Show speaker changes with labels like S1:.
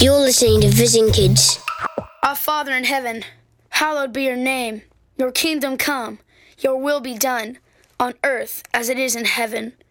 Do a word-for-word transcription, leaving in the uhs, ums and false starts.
S1: You're listening to Visiting Kids.
S2: Our Father in heaven, hallowed be your name. Your kingdom come, your will be done, on earth as it is in heaven.